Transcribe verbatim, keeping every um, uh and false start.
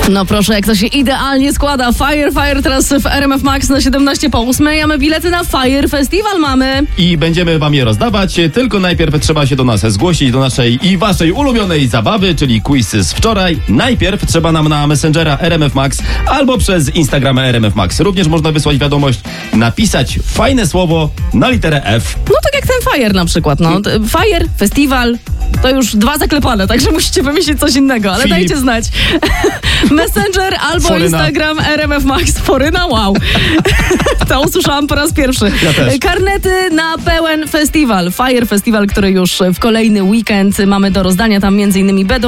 No proszę, jak to się idealnie składa. Fire, Fire teraz w R M F Max na siedemnaście po ósmej, a my bilety na Fire Festival mamy. I będziemy wam je rozdawać, tylko najpierw trzeba się do nas zgłosić, do naszej i waszej ulubionej zabawy, czyli quiz z wczoraj. Najpierw trzeba nam na Messengera R M F Max albo przez Instagrama R M F Max. Również można wysłać wiadomość, napisać fajne słowo na literę F. No tak jak ten Fire na przykład, no. Fire, Festival, to już dwa zaklepane, także musicie wymyślić coś innego, ale Filip. dajcie znać. Messenger albo Foryna. Instagram R M F Max. Foryna, wow. To usłyszałam po raz pierwszy. Ja też. Karnety na pełen festiwal. Fire Festival, który już w kolejny weekend mamy do rozdania. Tam między innymi Bedo